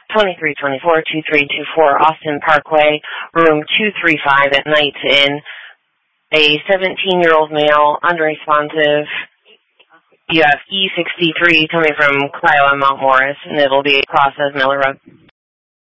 2324-2324 Austin Parkway, room 235 at Knights Inn. A 17-year-old male, unresponsive. You have E63 coming from Clio and Mount Morris, and it'll be across as Miller Road.